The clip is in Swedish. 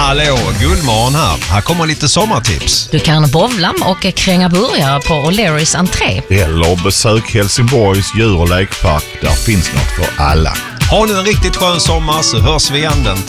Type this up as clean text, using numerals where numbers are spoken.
Hallå, Guldmorgon här. Här kommer lite sommartips. Du kan bowla och kränga burgare på O'Learys entré. Eller besök Helsingborgs djur- och lekpark. Där finns något för alla. Har du en riktigt skön sommar så hörs vi igen den